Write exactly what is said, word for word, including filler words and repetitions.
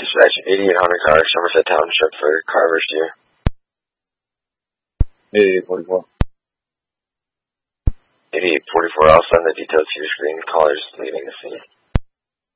dispatch eighty-eight hundred car, Somerset Township for Carver Steer. eighty-eight forty-four. eighty-eight forty-four, I'll send the details to your screen. Callers leaving the scene.